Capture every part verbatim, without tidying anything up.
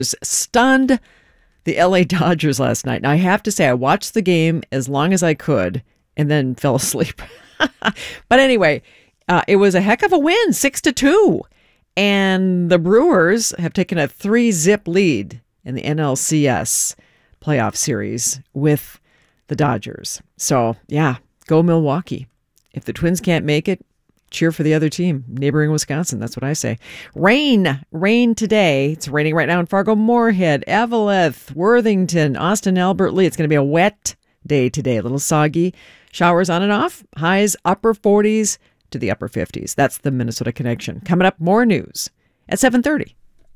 stunned the L A Dodgers last night. Now, I have to say, I watched the game as long as I could and then fell asleep. But anyway, uh, it was a heck of a win, six to two. And the Brewers have taken a three-zip lead in the N L C S playoff series with the Dodgers. So, yeah, go Milwaukee. If the Twins can't make it, cheer for the other team, neighboring Wisconsin. That's what I say. Rain. Rain today. It's raining right now in Fargo, Moorhead, Eveleth, Worthington, Austin, Albert Lee. It's going to be a wet day today. A little soggy. Showers on and off. Highs upper forties to the upper fifties. That's the Minnesota Connection. Coming up, more news at seven thirty.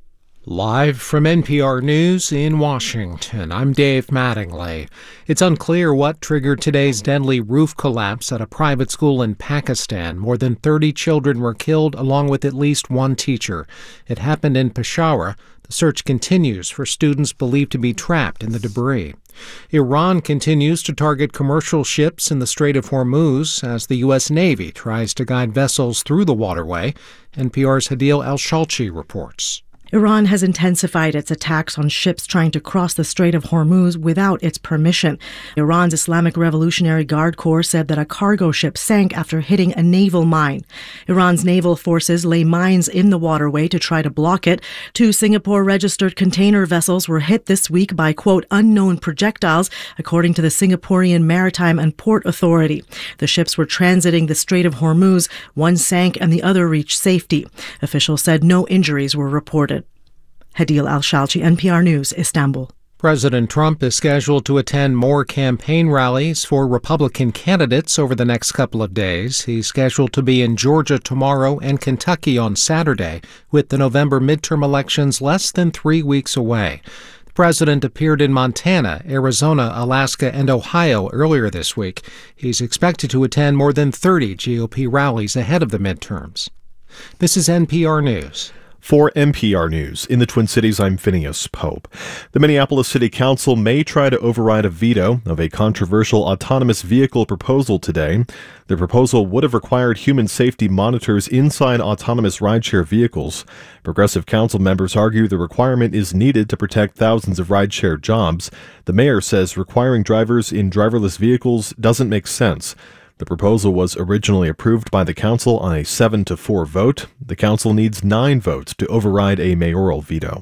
Live from N P R News in Washington, I'm Dave Mattingly. It's unclear what triggered today's deadly roof collapse at a private school in Pakistan. More than thirty children were killed, along with at least one teacher. It happened in Peshawar. The search continues for students believed to be trapped in the debris. Iran continues to target commercial ships in the Strait of Hormuz as the U S Navy tries to guide vessels through the waterway. N P R's Hadil Al-Shalchi reports. Iran has intensified its attacks on ships trying to cross the Strait of Hormuz without its permission. Iran's Islamic Revolutionary Guard Corps said that a cargo ship sank after hitting a naval mine. Iran's naval forces lay mines in the waterway to try to block it. Two Singapore-registered container vessels were hit this week by, quote, unknown projectiles, according to the Singaporean Maritime and Port Authority. The ships were transiting the Strait of Hormuz. One sank and the other reached safety. Officials said no injuries were reported. Hadil Al-Shalchi, N P R News, Istanbul. President Trump is scheduled to attend more campaign rallies for Republican candidates over the next couple of days. He's scheduled to be in Georgia tomorrow and Kentucky on Saturday, with the November midterm elections less than three weeks away. The president appeared in Montana, Arizona, Alaska, and Ohio earlier this week. He's expected to attend more than thirty G O P rallies ahead of the midterms. This is N P R News. For N P R News, in the Twin Cities, I'm Phineas Pope. The Minneapolis City Council may try to override a veto of a controversial autonomous vehicle proposal today. The proposal would have required human safety monitors inside autonomous rideshare vehicles. Progressive council members argue the requirement is needed to protect thousands of rideshare jobs. The mayor says requiring drivers in driverless vehicles doesn't make sense. The proposal was originally approved by the council on a seven to four vote. The council needs nine votes to override a mayoral veto.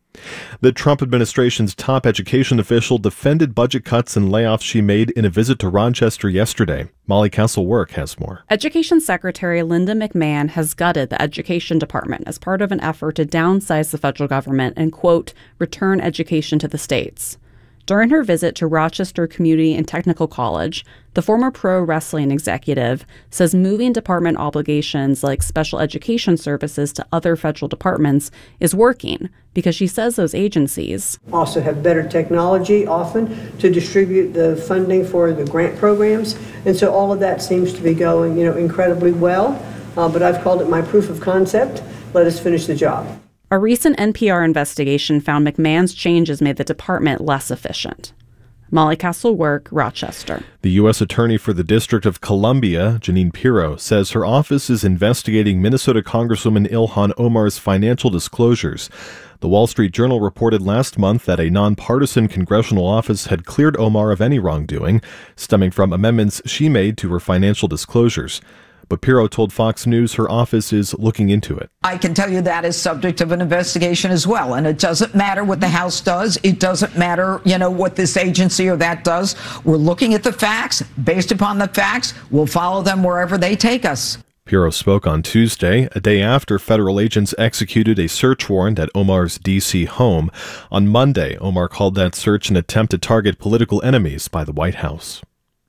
The Trump administration's top education official defended budget cuts and layoffs she made in a visit to Rochester yesterday. Molly Castle-Work has more. Education Secretary Linda McMahon has gutted the Education Department as part of an effort to downsize the federal government and, quote, return education to the states. During her visit to Rochester Community and Technical College, the former pro wrestling executive says moving department obligations like special education services to other federal departments is working because she says those agencies also have better technology often to distribute the funding for the grant programs. And so all of that seems to be going, you know, incredibly well. Uh, but I've called it my proof of concept. Let us finish the job. A recent N P R investigation found McMahon's changes made the department less efficient. Molly Castle-Work, Rochester. The U S Attorney for the District of Columbia, Jeanine Pirro, says her office is investigating Minnesota Congresswoman Ilhan Omar's financial disclosures. The Wall Street Journal reported last month that a nonpartisan congressional office had cleared Omar of any wrongdoing, stemming from amendments she made to her financial disclosures. But Pirro told Fox News her office is looking into it. I can tell you that is subject of an investigation as well. And it doesn't matter what the House does. It doesn't matter, you know, what this agency or that does. We're looking at the facts. Based upon the facts, we'll follow them wherever they take us. Pirro spoke on Tuesday, a day after federal agents executed a search warrant at Omar's D C home. On Monday, Omar called that search an attempt to target political enemies by the White House.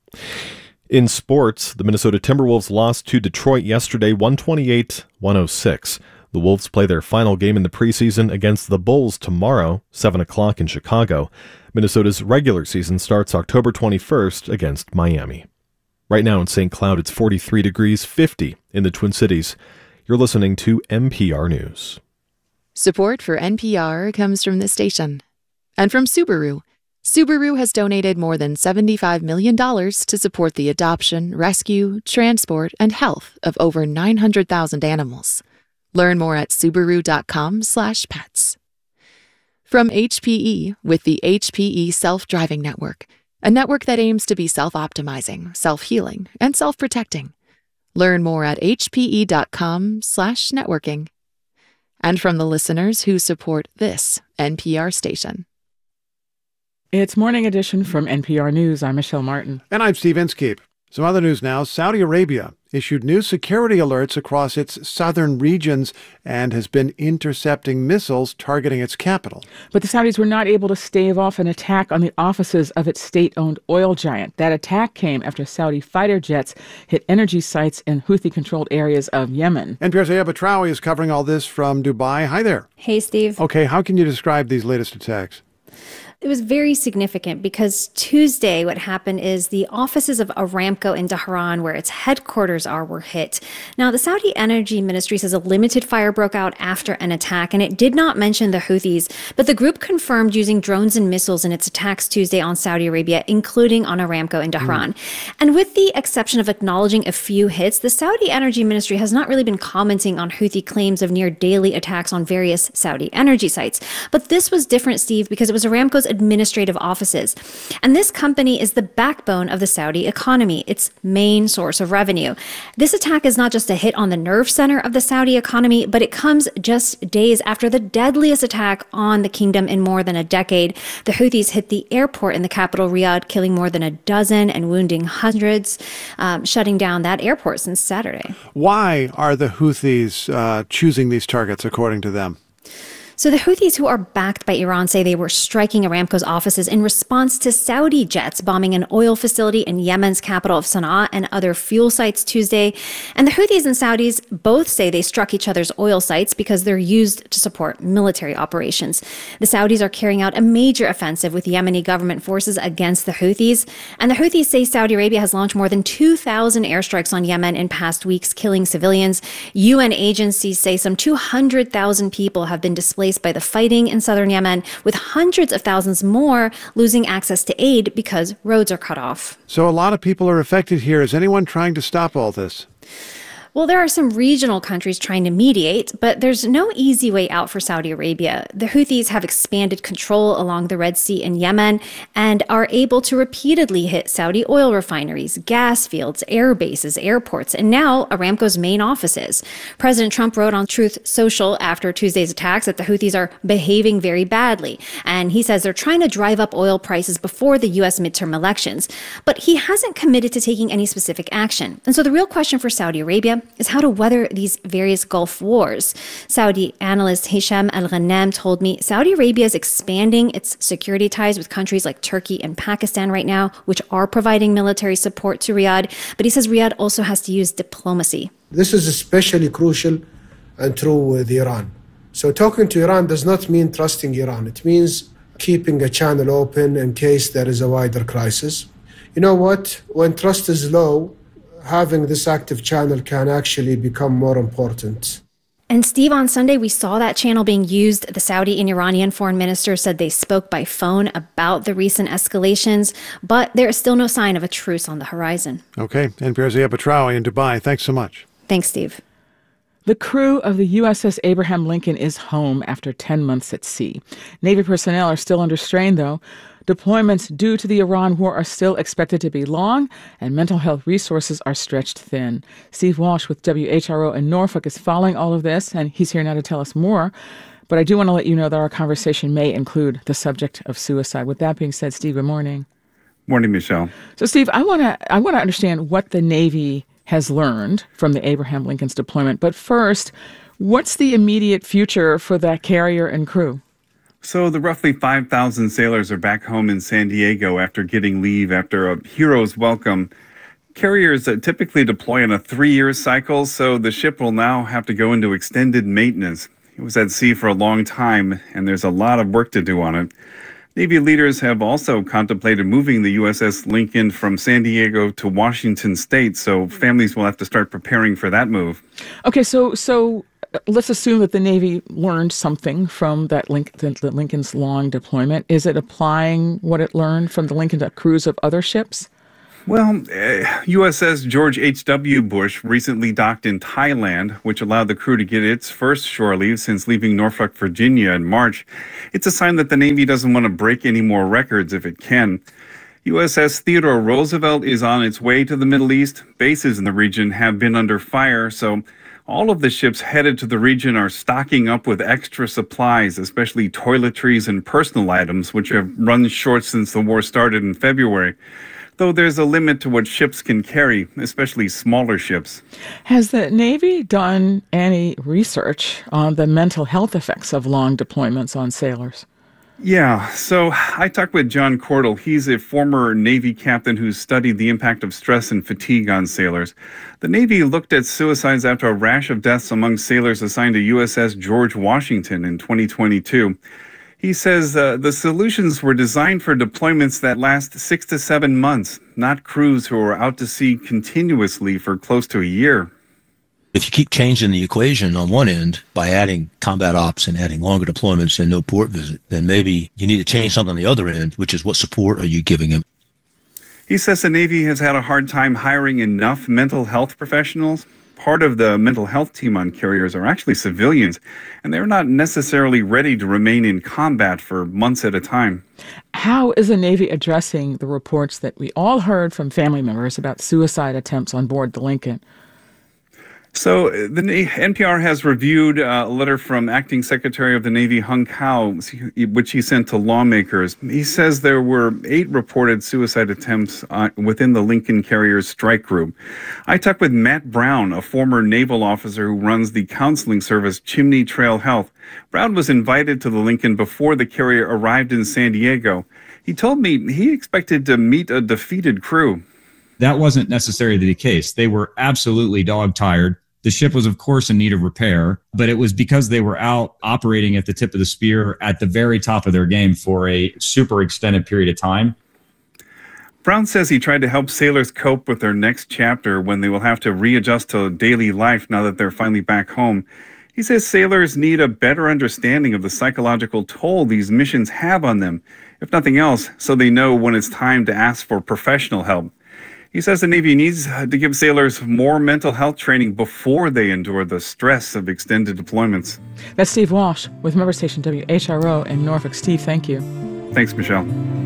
In sports, the Minnesota Timberwolves lost to Detroit yesterday, one twenty-eight to one oh six. The Wolves play their final game in the preseason against the Bulls tomorrow, seven o'clock in Chicago. Minnesota's regular season starts October twenty-first against Miami. Right now in Saint Cloud, it's forty-three degrees, fifty in the Twin Cities. You're listening to N P R News. Support for N P R comes from this station and from Subaru. Subaru has donated more than seventy-five million dollars to support the adoption, rescue, transport, and health of over nine hundred thousand animals. Learn more at Subaru dot com slash pets. From H P E with the H P E Self-Driving Network, a network that aims to be self-optimizing, self-healing, and self-protecting. Learn more at hpe.com slash networking. And from the listeners who support this N P R station. It's Morning Edition from N P R News. I'm Michelle Martin. And I'm Steve Inskeep. Some other news now. Saudi Arabia issued new security alerts across its southern regions and has been intercepting missiles targeting its capital. But the Saudis were not able to stave off an attack on the offices of its state-owned oil giant. That attack came after Saudi fighter jets hit energy sites in Houthi-controlled areas of Yemen. N P R's Aya Batrawi is covering all this from Dubai. Hi there. Hey, Steve. Okay, how can you describe these latest attacks? It was very significant because Tuesday what happened is the offices of Aramco in Tehran, where its headquarters are, were hit. Now, the Saudi Energy Ministry says a limited fire broke out after an attack, and it did not mention the Houthis, but the group confirmed using drones and missiles in its attacks Tuesday on Saudi Arabia, including on Aramco in Tehran. Mm. And with the exception of acknowledging a few hits, the Saudi Energy Ministry has not really been commenting on Houthi claims of near daily attacks on various Saudi energy sites. But this was different, Steve, because it was Aramco's administrative offices. And this company is the backbone of the Saudi economy, its main source of revenue. This attack is not just a hit on the nerve center of the Saudi economy, but it comes just days after the deadliest attack on the kingdom in more than a decade. The Houthis hit the airport in the capital, Riyadh, killing more than a dozen and wounding hundreds, um, shutting down that airport since Saturday. Why are the Houthis uh, choosing these targets, according to them? So the Houthis, who are backed by Iran, say they were striking Aramco's offices in response to Saudi jets bombing an oil facility in Yemen's capital of Sana'a and other fuel sites Tuesday. And the Houthis and Saudis both say they struck each other's oil sites because they're used to support military operations. The Saudis are carrying out a major offensive with Yemeni government forces against the Houthis. And the Houthis say Saudi Arabia has launched more than two thousand airstrikes on Yemen in past weeks, killing civilians. U N agencies say some two hundred thousand people have been displaced by the fighting in southern Yemen, with hundreds of thousands more losing access to aid because roads are cut off. So a lot of people are affected here. Is anyone trying to stop all this? Well, there are some regional countries trying to mediate, but there's no easy way out for Saudi Arabia. The Houthis have expanded control along the Red Sea in Yemen and are able to repeatedly hit Saudi oil refineries, gas fields, air bases, airports, and now Aramco's main offices. President Trump wrote on Truth Social after Tuesday's attacks that the Houthis are behaving very badly, and he says they're trying to drive up oil prices before the U S midterm elections. But he hasn't committed to taking any specific action. And so the real question for Saudi Arabia is how to weather these various Gulf wars. Saudi analyst Hisham Al-Ghannam told me Saudi Arabia is expanding its security ties with countries like Turkey and Pakistan right now, which are providing military support to Riyadh. But he says Riyadh also has to use diplomacy. This is especially crucial and true with Iran. So talking to Iran does not mean trusting Iran. It means keeping a channel open in case there is a wider crisis. You know what? When trust is low, having this active channel can actually become more important. And Steve, on Sunday, we saw that channel being used. The Saudi and Iranian foreign ministers said they spoke by phone about the recent escalations, but there is still no sign of a truce on the horizon. Okay. N P R's Aya Batrawi in Dubai. Thanks so much. Thanks, Steve. The crew of the U S S Abraham Lincoln is home after ten months at sea. Navy personnel are still under strain, though. Deployments due to the Iran war are still expected to be long, and mental health resources are stretched thin. Steve Walsh with W H R O in Norfolk is following all of this, and he's here now to tell us more. But I do want to let you know that our conversation may include the subject of suicide. With that being said, Steve, good morning. Morning, Michelle. So, Steve, I want to I want to understand what the Navy has learned from the Abraham Lincoln's deployment. But first, what's the immediate future for that carrier and crew? So the roughly five thousand sailors are back home in San Diego after getting leave after a hero's welcome. Carriers uh, typically deploy on a three-year cycle, so the ship will now have to go into extended maintenance. It was at sea for a long time, and there's a lot of work to do on it. Navy leaders have also contemplated moving the U S S Lincoln from San Diego to Washington State, so families will have to start preparing for that move. Okay, so so let's assume that the Navy learned something from that Link, the, the Lincoln's long deployment. Is it applying what it learned from the Lincoln to crews of other ships? Well, uh, U S S George H W. Bush recently docked in Thailand, which allowed the crew to get its first shore leave since leaving Norfolk, Virginia in March. It's a sign that the Navy doesn't want to break any more records if it can. U S S Theodore Roosevelt is on its way to the Middle East. Bases in the region have been under fire, so all of the ships headed to the region are stocking up with extra supplies, especially toiletries and personal items, which have run short since the war started in February. Though there's a limit to what ships can carry, especially smaller ships. Has the Navy done any research on the mental health effects of long deployments on sailors? Yeah, so I talked with John Cordell. He's a former Navy captain who's studied the impact of stress and fatigue on sailors. The Navy looked at suicides after a rash of deaths among sailors assigned to U S S George Washington in twenty twenty-two. He says uh, the solutions were designed for deployments that last six to seven months, not crews who are out to sea continuously for close to a year. If you keep changing the equation on one end by adding combat ops and adding longer deployments and no port visit, then maybe you need to change something on the other end, which is what support are you giving him? He says the Navy has had a hard time hiring enough mental health professionals. Part of the mental health team on carriers are actually civilians, and they're not necessarily ready to remain in combat for months at a time. How is the Navy addressing the reports that we all heard from family members about suicide attempts on board the Lincoln? So the N P R has reviewed a letter from Acting Secretary of the Navy Hung Kao, which he sent to lawmakers. He says there were eight reported suicide attempts uh, within the Lincoln Carriers strike group. I talked with Matt Brown, a former naval officer who runs the counseling service Chimney Trail Health. Brown was invited to the Lincoln before the carrier arrived in San Diego. He told me he expected to meet a defeated crew. That wasn't necessarily the case. They were absolutely dog-tired. The ship was, of course, in need of repair, but it was because they were out operating at the tip of the spear at the very top of their game for a super extended period of time. Brown says he tried to help sailors cope with their next chapter when they will have to readjust to daily life now that they're finally back home. He says sailors need a better understanding of the psychological toll these missions have on them, if nothing else, so they know when it's time to ask for professional help. He says the Navy needs to give sailors more mental health training before they endure the stress of extended deployments. That's Steve Walsh with member station W H R O in Norfolk. Steve, thank you. Thanks, Michelle.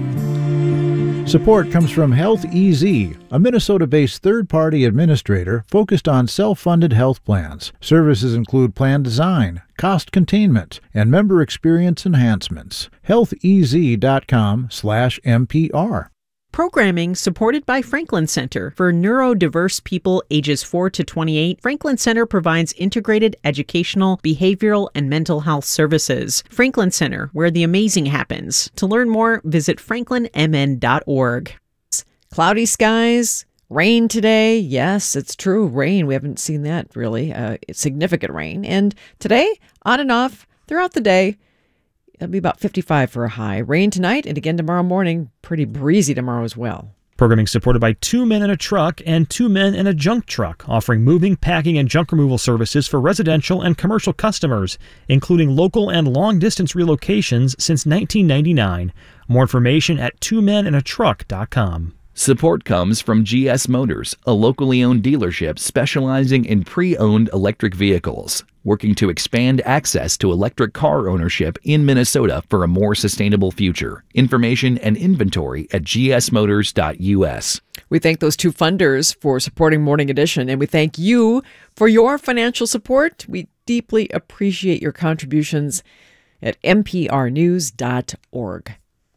Support comes from Health E Z, a Minnesota-based third-party administrator focused on self-funded health plans. Services include plan design, cost containment, and member experience enhancements. health e z dot com slash M P R. Programming supported by Franklin Center for neurodiverse people ages four to twenty-eight. Franklin Center provides integrated educational, behavioral, and mental health services. Franklin Center, where the amazing happens. To learn more, visit franklin m n dot org. Cloudy skies, rain today. Yes, it's true. Rain. We haven't seen that really. Uh, significant rain. And today, on and off throughout the day. It'll be about fifty-five for a high. Rain tonight and again tomorrow morning. Pretty breezy tomorrow as well. Programming supported by Two Men in a Truck and Two Men in a Junk Truck, offering moving, packing, and junk removal services for residential and commercial customers, including local and long-distance relocations since nineteen ninety-nine. More information at two men in a truck dot com. Support comes from G S Motors, a locally owned dealership specializing in pre-owned electric vehicles, working to expand access to electric car ownership in Minnesota for a more sustainable future. Information and inventory at g s motors dot u s. We thank those two funders for supporting Morning Edition, and we thank you for your financial support. We deeply appreciate your contributions at m p r news dot org.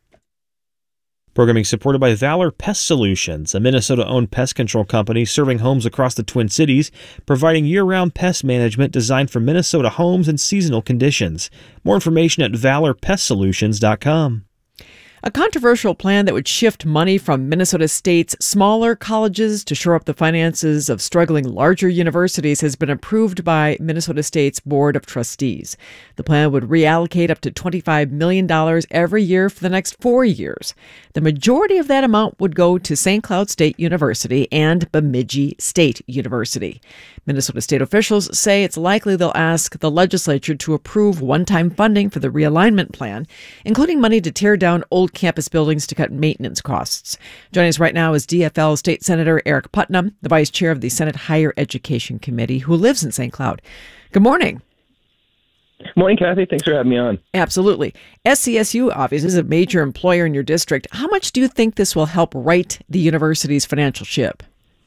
Programming supported by Valor Pest Solutions, a Minnesota-owned pest control company serving homes across the Twin Cities, providing year-round pest management designed for Minnesota homes and seasonal conditions. More information at valor pest solutions dot com. A controversial plan that would shift money from Minnesota State's smaller colleges to shore up the finances of struggling larger universities has been approved by Minnesota State's Board of Trustees. The plan would reallocate up to twenty-five million dollars every year for the next four years. The majority of that amount would go to Saint Cloud State University and Bemidji State University. Minnesota state officials say it's likely they'll ask the legislature to approve one-time funding for the realignment plan, including money to tear down old old campus buildings to cut maintenance costs. Joining us right now is D F L State Senator Eric Putnam, the vice chair of the Senate Higher Education Committee, who lives in Saint Cloud. Good morning. Morning, Kathy. Thanks for having me on. Absolutely. S C S U, obviously, is a major employer in your district. How much do you think this will help right the university's financial ship?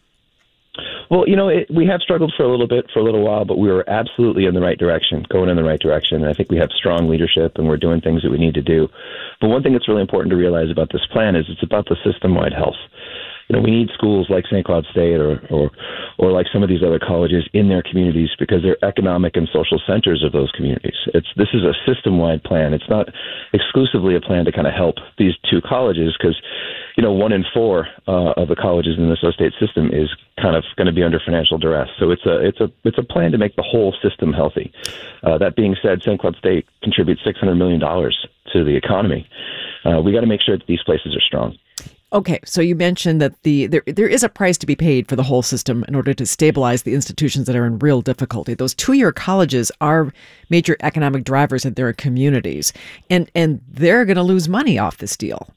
Well, you know, it, we have struggled for a little bit for a little while, but we were absolutely in the right direction, going in the right direction. And I think we have strong leadership and we're doing things that we need to do. But one thing that's really important to realize about this plan is it's about the system-wide health. You know, we need schools like Saint Cloud State or, or, or like some of these other colleges in their communities because they're economic and social centers of those communities. It's this is a system-wide plan. It's not exclusively a plan to kind of help these two colleges because, you know, one in four uh, of the colleges in the Minnesota State system is kind of going to be under financial duress. So it's a it's a it's a plan to make the whole system healthy. Uh, that being said, Saint Cloud State contributes six hundred million dollars to the economy. Uh, we got to make sure that these places are strong. Okay, so you mentioned that the there there is a price to be paid for the whole system in order to stabilize the institutions that are in real difficulty. Those two-year colleges are major economic drivers in their communities, and and they're going to lose money off this deal.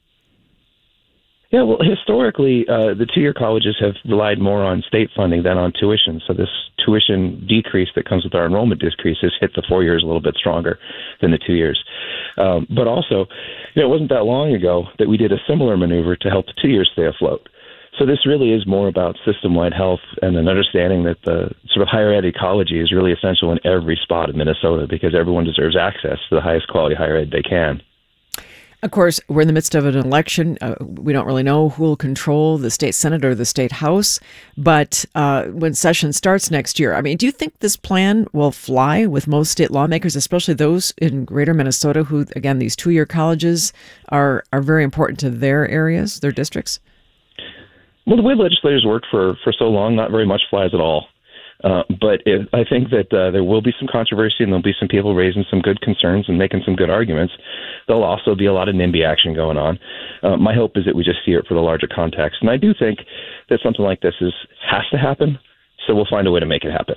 Yeah, well, historically, uh, the two-year colleges have relied more on state funding than on tuition. So this tuition decrease that comes with our enrollment decrease has hit the four years a little bit stronger than the two years. Um, but also, you know, it wasn't that long ago that we did a similar maneuver to help the two years stay afloat. So this really is more about system-wide health and an understanding that the sort of higher ed ecology is really essential in every spot in Minnesota because everyone deserves access to the highest quality higher ed they can. Of course, we're in the midst of an election. Uh, we don't really know who will control the state Senate or the state House. But uh, when session starts next year, I mean, do you think this plan will fly with most state lawmakers, especially those in greater Minnesota who, again, these two-year colleges are, are very important to their areas, their districts? Well, the way legislators work for, for so long, not very much flies at all. Uh, but if, I think that uh, there will be some controversy and there'll be some people raising some good concerns and making some good arguments. There'll also be a lot of NIMBY action going on. Uh, my hope is that we just see it for the larger context. And I do think that something like this is has to happen, so we'll find a way to make it happen.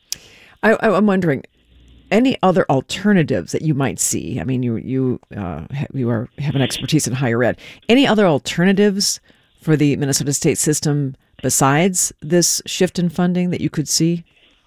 I, I'm wondering, any other alternatives that you might see? I mean, you you uh, you are have an expertise in higher ed. Any other alternatives for the Minnesota state system besides this shift in funding that you could see?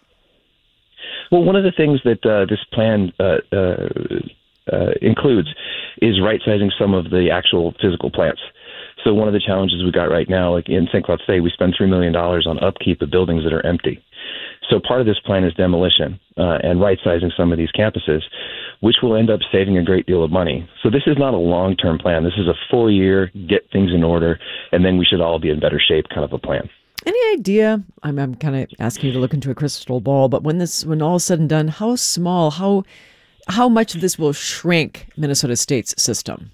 Well, one of the things that uh, this plan uh, uh, uh, includes is right-sizing some of the actual physical plants. So one of the challenges we got right now, like in Saint Cloud State, we spend three million dollars on upkeep of buildings that are empty. So part of this plan is demolition uh, and right-sizing some of these campuses, which will end up saving a great deal of money. So this is not a long-term plan. This is a four-year, get things in order, and then we should all be in better shape kind of a plan. Any idea? I'm, I'm kind of asking you to look into a crystal ball, but when this, when all is said and done, how small, how, how much of this will shrink Minnesota State's system?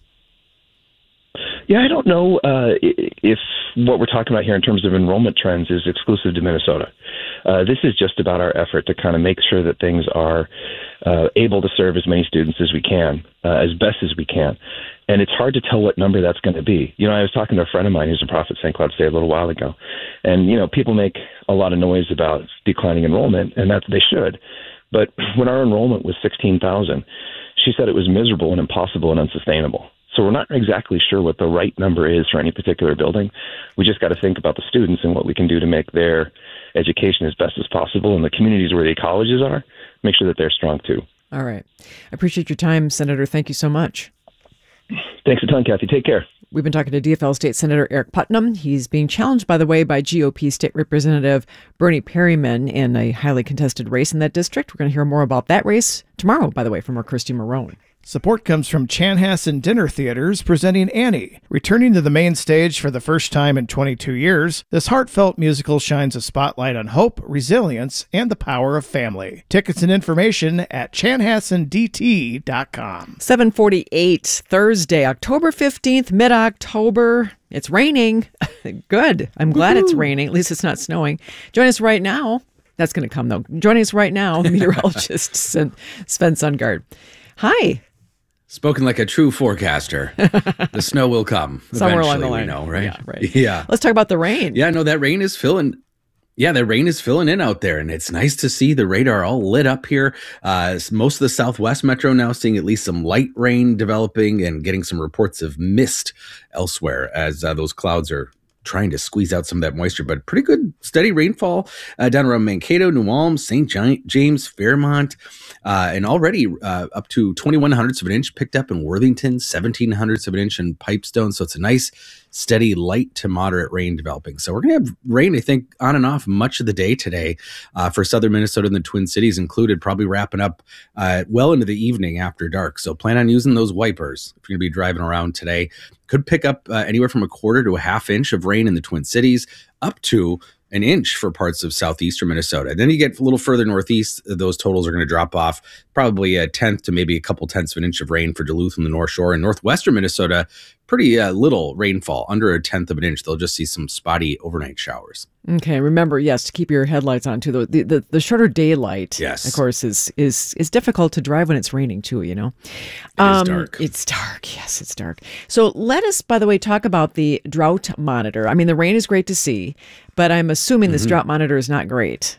Yeah, I don't know uh, if what we're talking about here in terms of enrollment trends is exclusive to Minnesota. Uh, this is just about our effort to kind of make sure that things are uh, able to serve as many students as we can, uh, as best as we can. And it's hard to tell what number that's going to be. You know, I was talking to a friend of mine who's a prophet at Saint Cloud State a little while ago. And, you know, people make a lot of noise about declining enrollment, and that they should. But when our enrollment was sixteen thousand, she said it was miserable and impossible and unsustainable. So we're not exactly sure what the right number is for any particular building. We just got to think about the students and what we can do to make their education as best as possible, and the communities where the colleges are, make sure that they're strong too. All right. I appreciate your time, Senator. Thank you so much. Thanks a ton, Kathy. Take care. We've been talking to D F L State Senator Eric Putnam. He's being challenged, by the way, by G O P State Representative Bernie Perryman in a highly contested race in that district. We're going to hear more about that race tomorrow, by the way, from our Christy Marone. Support comes from Chanhassen Dinner Theaters presenting Annie. Returning to the main stage for the first time in twenty-two years, this heartfelt musical shines a spotlight on hope, resilience, and the power of family. Tickets and information at chanhassen d t dot com. seven forty-eight, Thursday, October fifteenth, mid-October. It's raining. Good. I'm glad Woo-hoo. It's raining. At least it's not snowing. Join us right now. That's going to come, though. Joining us right now, meteorologist Sven Sundgaard. Hi. Spoken like a true forecaster. The snow will come. Somewhere eventually, along the line. We know, right? Yeah, right. Yeah. Let's talk about the rain. Yeah, no, that rain is filling. Yeah, the rain is filling in out there, and it's nice to see the radar all lit up here. Uh, most of the Southwest Metro now seeing at least some light rain developing and getting some reports of mist elsewhere as uh, those clouds are trying to squeeze out some of that moisture, but pretty good steady rainfall uh, down around Mankato, New Ulm, Saint James, Fairmont, uh, and already uh, up to twenty-one hundredths of an inch picked up in Worthington, seventeen hundredths of an inch in Pipestone. So it's a nice, steady, light to moderate rain developing. So we're going to have rain, I think, on and off much of the day today uh, for southern Minnesota and the Twin Cities included, probably wrapping up uh, well into the evening after dark. So plan on using those wipers if you're going to be driving around today. Could pick up uh, anywhere from a quarter to a half inch of rain in the Twin Cities, up to an inch for parts of southeastern Minnesota. Then you get a little further northeast, those totals are going to drop off probably a tenth to maybe a couple tenths of an inch of rain for Duluth and the North Shore. In northwestern Minnesota, pretty uh, little rainfall, under a tenth of an inch. They'll just see some spotty overnight showers. Okay, remember, yes, to keep your headlights on too. The the, the, the shorter daylight, yes, of course, is is is difficult to drive when it's raining too. You know, it um, is dark. It's dark. Yes, it's dark. So let us, by the way, talk about the drought monitor. I mean, the rain is great to see, but I'm assuming this mm-hmm. drought monitor is not great.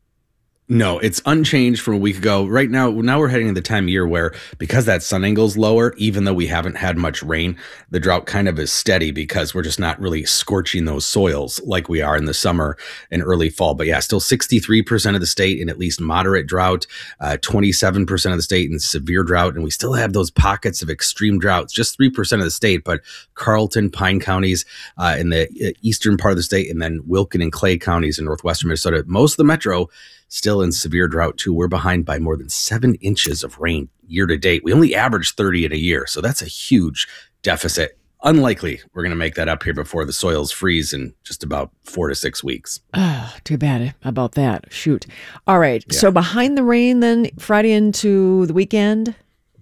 No, it's unchanged from a week ago. Right now, now we're heading into the time of year where, because that sun angle is lower, even though we haven't had much rain, the drought kind of is steady because we're just not really scorching those soils like we are in the summer and early fall. But yeah, still sixty-three percent of the state in at least moderate drought, uh, twenty-seven percent of the state in severe drought. And we still have those pockets of extreme droughts, just three percent of the state, but Carleton, Pine counties uh, in the eastern part of the state, and then Wilkin and Clay counties in northwestern Minnesota. Most of the metro still in severe drought too. We're behind by more than seven inches of rain year to date. We only average thirty in a year, so that's a huge deficit. Unlikely we're going to make that up here before the soils freeze in just about four to six weeks. Oh, too bad about that. Shoot. All right. Yeah. So behind the rain then Friday into the weekend?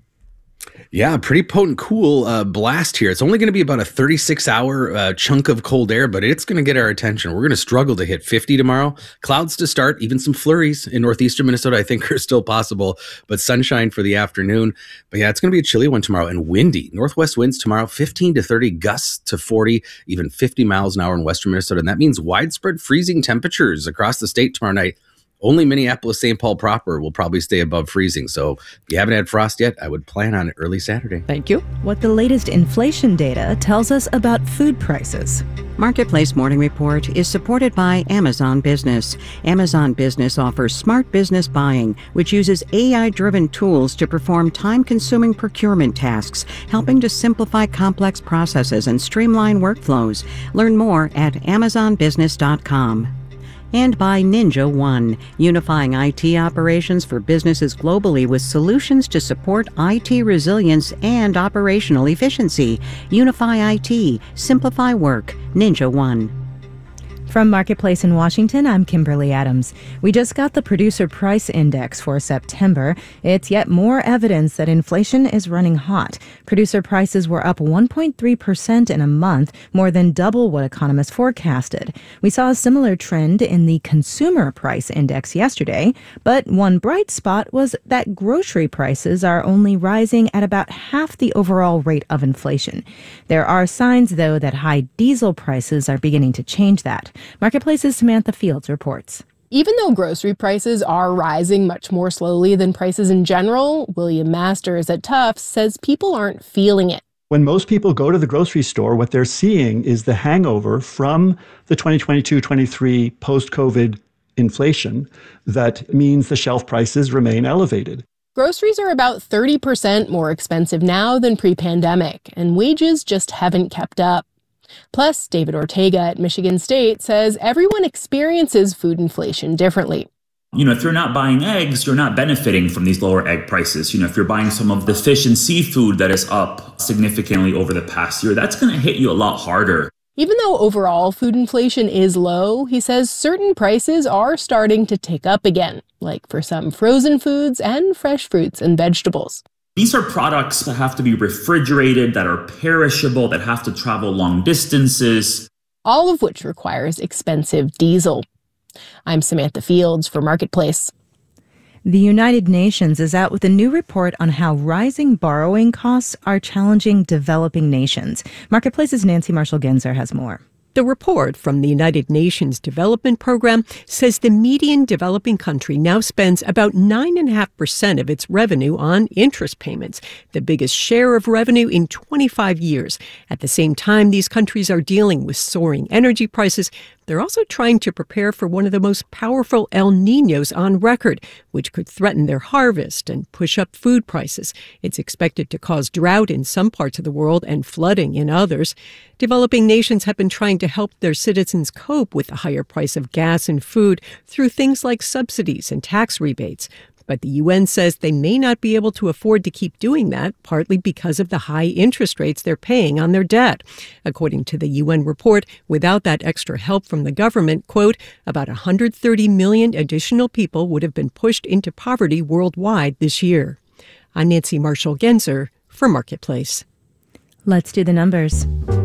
Yeah, pretty potent, cool uh, blast here. It's only going to be about a thirty-six hour uh, chunk of cold air, but it's going to get our attention. We're going to struggle to hit fifty tomorrow. Clouds to start, even some flurries in northeastern Minnesota, I think, are still possible, but sunshine for the afternoon. But yeah, it's going to be a chilly one tomorrow and windy. Northwest winds tomorrow, fifteen to thirty, gusts to forty, even fifty miles an hour in western Minnesota. And that means widespread freezing temperatures across the state tomorrow night. Only Minneapolis, Saint Paul proper will probably stay above freezing. So if you haven't had frost yet, I would plan on it early Saturday. Thank you. What the latest inflation data tells us about food prices. Marketplace Morning Report is supported by Amazon Business. Amazon Business offers smart business buying, which uses A I-driven tools to perform time-consuming procurement tasks, helping to simplify complex processes and streamline workflows. Learn more at amazon business dot com. And by Ninja One, unifying I T operations for businesses globally with solutions to support I T resilience and operational efficiency. Unify I T, simplify work. Ninja One. From Marketplace in Washington, I'm Kimberly Adams. We just got the Producer Price Index for September. It's yet more evidence that inflation is running hot. Producer prices were up one point three percent in a month, more than double what economists forecasted. We saw a similar trend in the Consumer Price Index yesterday, but one bright spot was that grocery prices are only rising at about half the overall rate of inflation. There are signs, though, that high diesel prices are beginning to change that. Marketplace's Samantha Fields reports. Even though grocery prices are rising much more slowly than prices in general, William Masters at Tufts says people aren't feeling it. When most people go to the grocery store, what they're seeing is the hangover from the twenty twenty-two twenty-three post-COVID inflation that means the shelf prices remain elevated. Groceries are about thirty percent more expensive now than pre-pandemic, and wages just haven't kept up. Plus, David Ortega at Michigan State says everyone experiences food inflation differently. You know, if you're not buying eggs, you're not benefiting from these lower egg prices. You know, if you're buying some of the fish and seafood that is up significantly over the past year, that's going to hit you a lot harder. Even though overall food inflation is low, he says certain prices are starting to tick up again, like for some frozen foods and fresh fruits and vegetables. These are products that have to be refrigerated, that are perishable, that have to travel long distances. All of which requires expensive diesel. I'm Samantha Fields for Marketplace. The United Nations is out with a new report on how rising borrowing costs are challenging developing nations. Marketplace's Nancy Marshall-Genzer has more. The report from the United Nations Development Program says the median developing country now spends about nine point five percent of its revenue on interest payments, the biggest share of revenue in twenty-five years. At the same time, these countries are dealing with soaring energy prices. They're also trying to prepare for one of the most powerful El Niños on record, which could threaten their harvest and push up food prices. It's expected to cause drought in some parts of the world and flooding in others. Developing nations have been trying to help their citizens cope with the higher price of gas and food through things like subsidies and tax rebates. But the U N says they may not be able to afford to keep doing that, partly because of the high interest rates they're paying on their debt. According to the U N report, without that extra help from the government, quote, about one hundred thirty million additional people would have been pushed into poverty worldwide this year. I'm Nancy Marshall-Genzer for Marketplace. Let's do the numbers.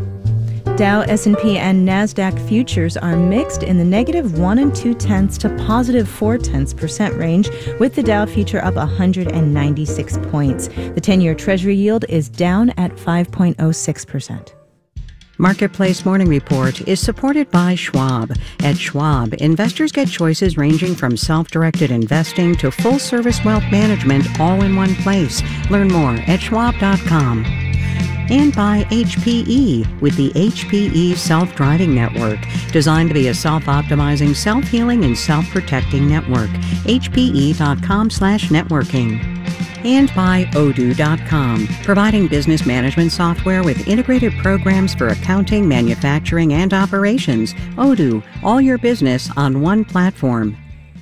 Dow, S and P, and NASDAQ futures are mixed in the negative one and two tenths to positive four tenths percent range, with the Dow future up one hundred ninety-six points. The ten-year Treasury yield is down at five point oh six percent. Marketplace Morning Report is supported by Schwab. At Schwab, investors get choices ranging from self-directed investing to full-service wealth management all in one place. Learn more at schwab dot com. And by H P E with the H P E Self-Driving Network, designed to be a self-optimizing, self-healing, and self-protecting network. H P E dot com slash networking. And by Odoo dot com, providing business management software with integrated programs for accounting, manufacturing, and operations. Odoo, all your business on one platform.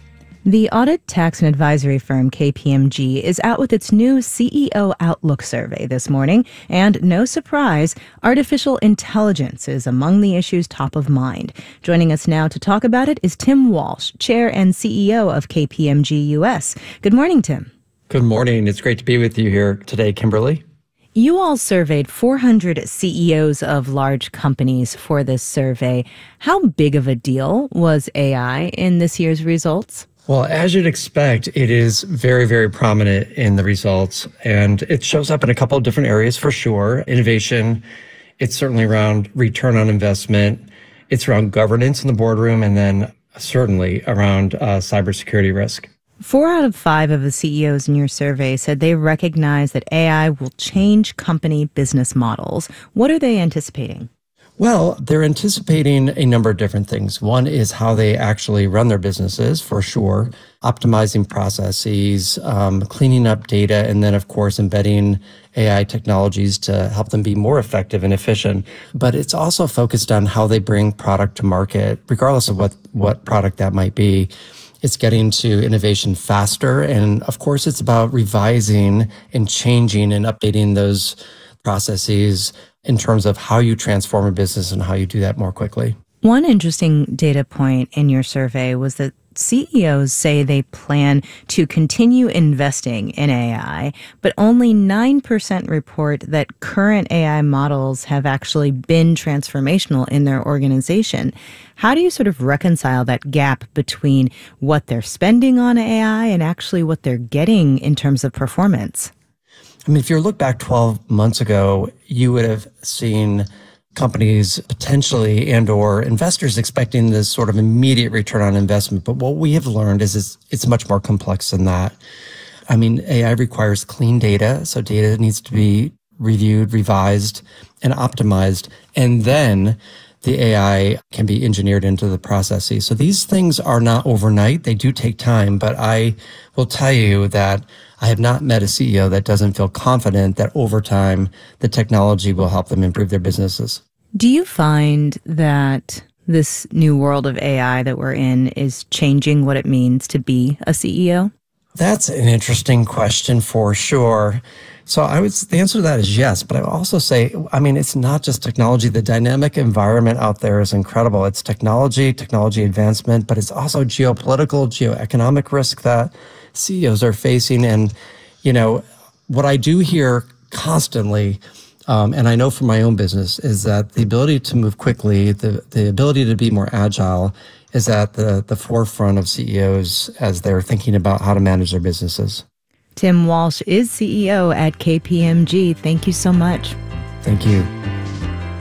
The audit, tax, and advisory firm K P M G is out with its new C E O Outlook survey this morning, and no surprise, artificial intelligence is among the issues top of mind. Joining us now to talk about it is Tim Walsh, Chair and C E O of K P M G U S. Good morning, Tim. Good morning. It's great to be with you here today, Kimberly. You all surveyed four hundred C E Os of large companies for this survey. How big of a deal was A I in this year's results? Well, as you'd expect, it is very, very prominent in the results, and it shows up in a couple of different areas for sure. Innovation, it's certainly around return on investment, it's around governance in the boardroom, and then certainly around uh, cybersecurity risk. Four out of five of the C E Os in your survey said they recognize that A I will change company business models. What are they anticipating? Well, they're anticipating a number of different things. One is how they actually run their businesses, for sure, optimizing processes, um, cleaning up data, and then, of course, embedding A I technologies to help them be more effective and efficient. But it's also focused on how they bring product to market, regardless of what, what product that might be. It's getting to innovation faster. And, of course, it's about revising and changing and updating those processes in terms of how you transform a business and how you do that more quickly. One interesting data point in your survey was that C E Os say they plan to continue investing in A I, but only nine percent report that current A I models have actually been transformational in their organization. How do you sort of reconcile that gap between what they're spending on A I and actually what they're getting in terms of performance? I mean, if you look back twelve months ago, you would have seen companies potentially and or investors expecting this sort of immediate return on investment. But what we have learned is it's, it's much more complex than that. I mean, A I requires clean data. So data needs to be reviewed, revised, and optimized. And then the A I can be engineered into the processes. So these things are not overnight. They do take time. But I will tell you that I have not met a C E O that doesn't feel confident that over time, the technology will help them improve their businesses. Do you find that this new world of A I that we're in is changing what it means to be a C E O? That's an interesting question for sure. So I would, the answer to that is yes, but I would also say, I mean, it's not just technology. The dynamic environment out there is incredible. It's technology, technology advancement, but it's also geopolitical, geoeconomic risk that C E Os are facing. And, you know, what I do hear constantly, um, and I know from my own business, is that the ability to move quickly, the, the ability to be more agile is at the, the forefront of C E Os as they're thinking about how to manage their businesses. Tim Walsh is C E O at K P M G. Thank you so much. Thank you.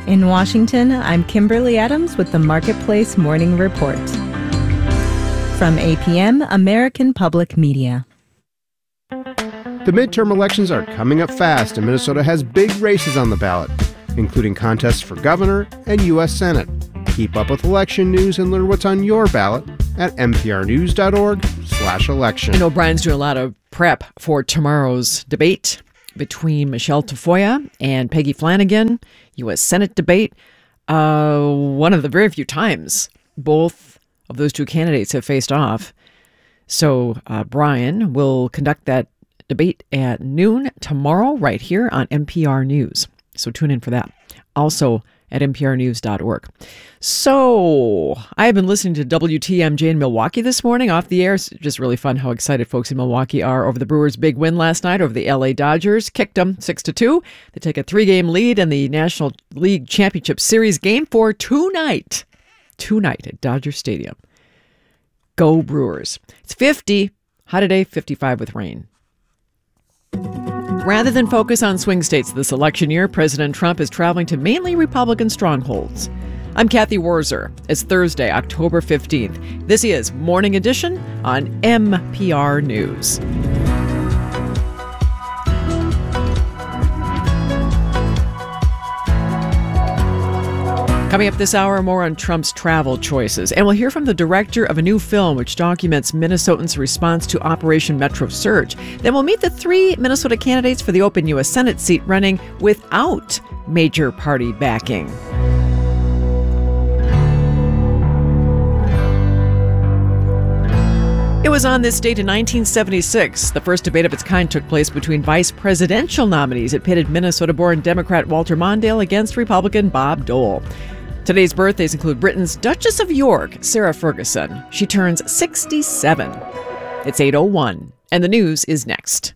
In Washington, I'm Kimberly Adams with the Marketplace Morning Report. From A P M, American Public Media. The midterm elections are coming up fast, and Minnesota has big races on the ballot, including contests for governor and U S Senate. Keep up with election news and learn what's on your ballot at nprnews.org slash election. I know Brian's doing a lot of prep for tomorrow's debate between Michelle Tafoya and Peggy Flanagan, U S Senate debate. Uh, one of the very few times both of those two candidates have faced off. So uh, Brian will conduct that debate at noon tomorrow right here on N P R News. So tune in for that. Also at n p r news dot org. So I have been listening to W T M J in Milwaukee this morning off the air. It's just really fun how excited folks in Milwaukee are over the Brewers' big win last night over the L A Dodgers. Kicked them six to two. They take a three-game lead in the National League Championship Series game for tonight. Tonight at Dodger Stadium. Go Brewers. It's fifty. Hot today, fifty-five with rain. Rather than focus on swing states this election year, President Trump is traveling to mainly Republican strongholds. I'm Kathy Warzer. It's Thursday, October fifteenth. This is Morning Edition on N P R News. Coming up this hour, more on Trump's travel choices. And we'll hear from the director of a new film which documents Minnesotans' response to Operation Metro Surge. Then we'll meet the three Minnesota candidates for the open U S Senate seat running without major party backing. It was on this date in nineteen seventy-six. The first debate of its kind took place between vice presidential nominees. It pitted Minnesota-born Democrat Walter Mondale against Republican Bob Dole. Today's birthdays include Britain's Duchess of York, Sarah Ferguson. She turns sixty-seven. It's eight oh one, and the news is next.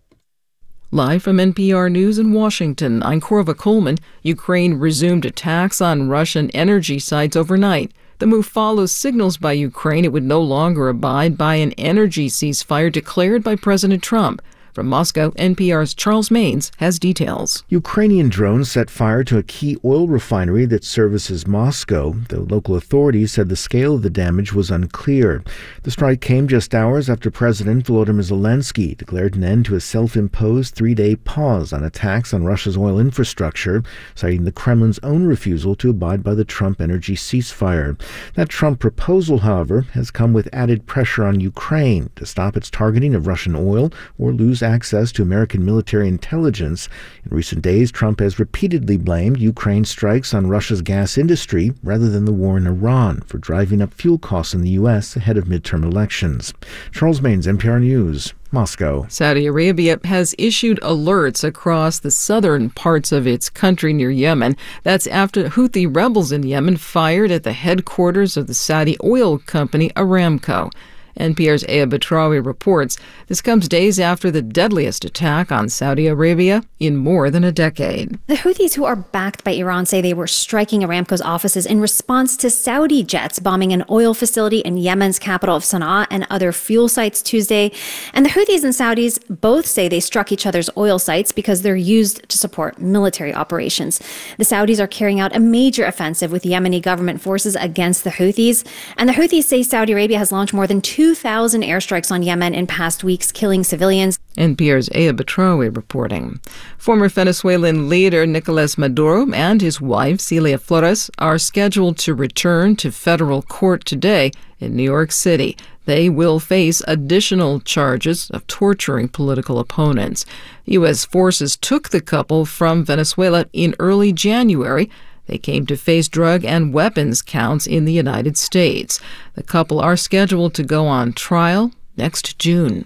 Live from N P R News in Washington, I'm Corva Coleman. Ukraine resumed attacks on Russian energy sites overnight. The move follows signals by Ukraine it would no longer abide by an energy ceasefire declared by President Trump. From Moscow, N P R's Charles Maines has details. Ukrainian drones set fire to a key oil refinery that services Moscow. The local authorities said the scale of the damage was unclear. The strike came just hours after President Volodymyr Zelensky declared an end to a self-imposed three-day pause on attacks on Russia's oil infrastructure, citing the Kremlin's own refusal to abide by the Trump energy ceasefire. That Trump proposal, however, has come with added pressure on Ukraine to stop its targeting of Russian oil or lose access to American military intelligence. In recent days, Trump has repeatedly blamed Ukraine's strikes on Russia's gas industry rather than the war in Iran for driving up fuel costs in the U S ahead of midterm elections. Charles Maines, N P R News, Moscow. Saudi Arabia has issued alerts across the southern parts of its country near Yemen. That's after Houthi rebels in Yemen fired at the headquarters of the Saudi oil company Aramco. N P R's Aya Batrawi reports this comes days after the deadliest attack on Saudi Arabia in more than a decade. The Houthis, who are backed by Iran, say they were striking Aramco's offices in response to Saudi jets bombing an oil facility in Yemen's capital of Sana'a and other fuel sites Tuesday. And the Houthis and Saudis both say they struck each other's oil sites because they're used to support military operations. The Saudis are carrying out a major offensive with Yemeni government forces against the Houthis. And the Houthis say Saudi Arabia has launched more than two thousand airstrikes on Yemen in past weeks, killing civilians. N P R's Aya Batrawi reporting. Former Venezuelan leader Nicolas Maduro and his wife Celia Flores are scheduled to return to federal court today in New York City. They will face additional charges of torturing political opponents. U S forces took the couple from Venezuela in early January. They came to face drug and weapons counts in the United States. The couple are scheduled to go on trial next June.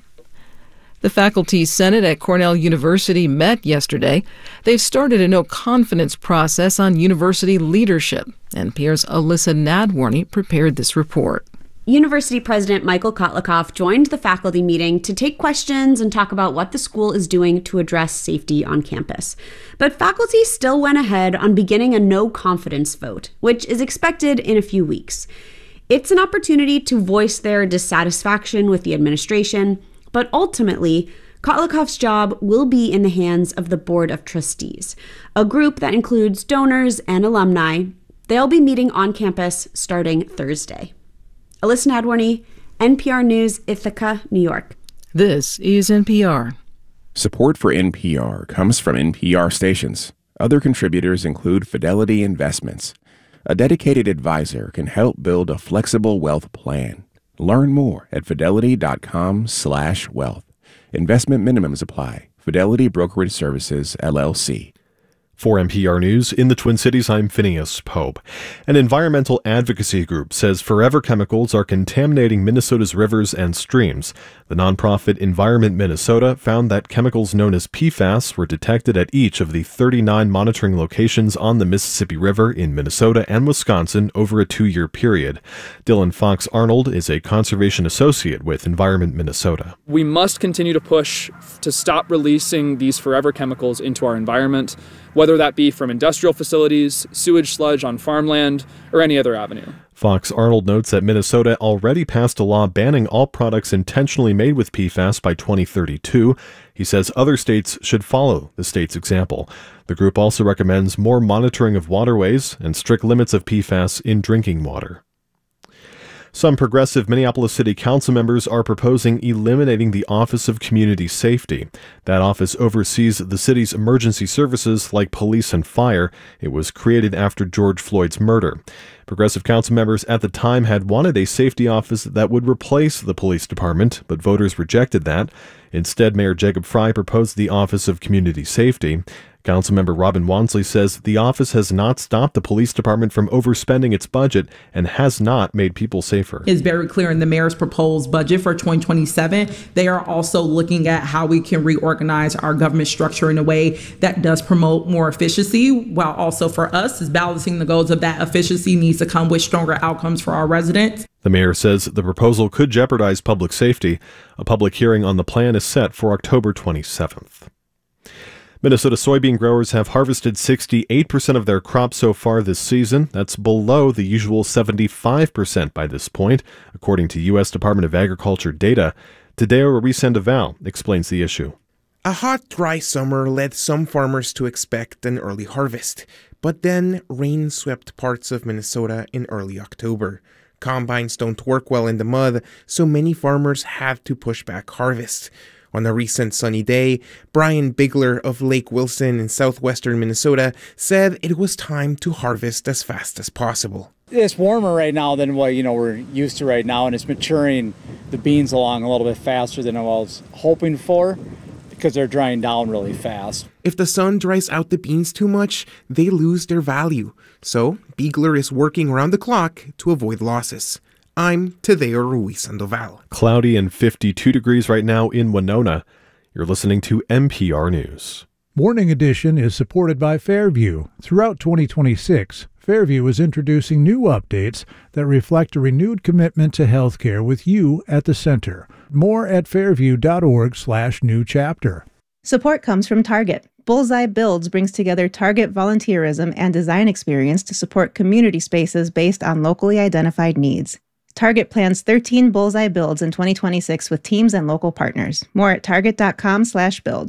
The Faculty Senate at Cornell University met yesterday. They've started a no-confidence process on university leadership. N P R's Alyssa Nadworny prepared this report. University President Michael Kotlikoff joined the faculty meeting to take questions and talk about what the school is doing to address safety on campus. But faculty still went ahead on beginning a no-confidence vote, which is expected in a few weeks. It's an opportunity to voice their dissatisfaction with the administration, but ultimately, Kotlakoff's job will be in the hands of the Board of Trustees, a group that includes donors and alumni. They'll be meeting on campus starting Thursday. Alyssa Nadworny, N P R News, Ithaca, New York. This is N P R. Support for N P R comes from N P R stations. Other contributors include Fidelity Investments. A dedicated advisor can help build a flexible wealth plan. Learn more at fidelity.com slash wealth. Investment minimums apply. Fidelity Brokerage Services, L L C. For N P R News, in the Twin Cities, I'm Phineas Pope. An environmental advocacy group says forever chemicals are contaminating Minnesota's rivers and streams. The nonprofit Environment Minnesota found that chemicals known as P FAS were detected at each of the thirty-nine monitoring locations on the Mississippi River in Minnesota and Wisconsin over a two-year period. Dylan Fox Arnold is a conservation associate with Environment Minnesota. We must continue to push to stop releasing these forever chemicals into our environment, whether that be from industrial facilities, sewage sludge on farmland, or any other avenue. Fox Arnold notes that Minnesota already passed a law banning all products intentionally made with P FAS by twenty thirty-two. He says other states should follow the state's example. The group also recommends more monitoring of waterways and strict limits of P FAS in drinking water. Some progressive Minneapolis City Council members are proposing eliminating the Office of Community Safety. That office oversees the city's emergency services like police and fire. It was created after George Floyd's murder. Progressive council members at the time had wanted a safety office that would replace the police department, but voters rejected that. Instead, Mayor Jacob Frey proposed the Office of Community Safety. Councilmember Robin Wansley says the office has not stopped the police department from overspending its budget and has not made people safer. It's very clear in the mayor's proposed budget for twenty twenty-seven. They are also looking at how we can reorganize our government structure in a way that does promote more efficiency, while also for us is balancing the goals of that efficiency needs to come with stronger outcomes for our residents. The mayor says the proposal could jeopardize public safety. A public hearing on the plan is set for October twenty-seventh. Minnesota soybean growers have harvested sixty-eight percent of their crop so far this season. That's below the usual seventy-five percent by this point, according to U S Department of Agriculture data. Tadeo Resendeval explains the issue. A hot, dry summer led some farmers to expect an early harvest, but then rain swept parts of Minnesota in early October. Combines don't work well in the mud, so many farmers have to push back harvest. On a recent sunny day, Brian Bigler of Lake Wilson in southwestern Minnesota said it was time to harvest as fast as possible. It's warmer right now than what you know we're used to right now, and it's maturing the beans along a little bit faster than I was hoping for because they're drying down really fast. If the sun dries out the beans too much, they lose their value. So Bigler is working around the clock to avoid losses. I'm Tadeo Ruiz Sandoval. Cloudy and fifty-two degrees right now in Winona. You're listening to N P R News. Morning Edition is supported by Fairview. Throughout twenty twenty-six, Fairview is introducing new updates that reflect a renewed commitment to healthcare with you at the center. More at fairview.org slash new chapter. Support comes from Target. Bullseye Builds brings together Target volunteerism and design experience to support community spaces based on locally identified needs. Target plans thirteen Bullseye Builds in twenty twenty-six with teams and local partners. More at target.com slash build.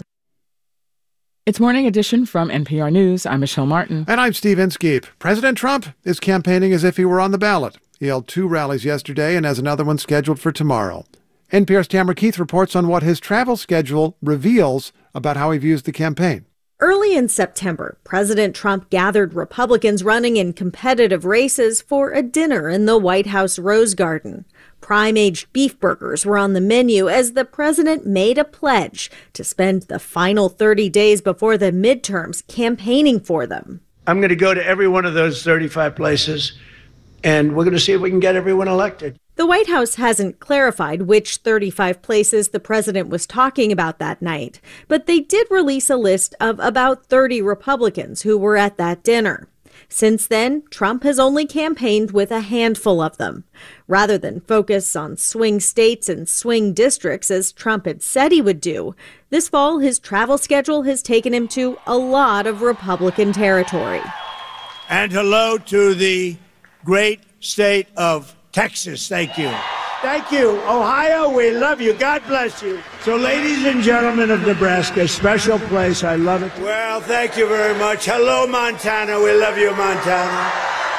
It's Morning Edition from N P R News. I'm Michelle Martin. And I'm Steve Inskeep. President Trump is campaigning as if he were on the ballot. He held two rallies yesterday and has another one scheduled for tomorrow. N P R's Tamara Keith reports on what his travel schedule reveals about how he views the campaign. Early in September, President Trump gathered Republicans running in competitive races for a dinner in the White House Rose Garden. Prime-aged beef burgers were on the menu as the president made a pledge to spend the final thirty days before the midterms campaigning for them. I'm going to go to every one of those thirty-five places, and we're going to see if we can get everyone elected. The White House hasn't clarified which thirty-five places the president was talking about that night, but they did release a list of about thirty Republicans who were at that dinner. Since then, Trump has only campaigned with a handful of them. Rather than focus on swing states and swing districts as Trump had said he would do, this fall his travel schedule has taken him to a lot of Republican territory. And hello to the great state of Texas. Thank you. Thank you. Ohio, we love you. God bless you. So, ladies and gentlemen of Nebraska, special place. I love it. Well, thank you very much. Hello, Montana. We love you, Montana.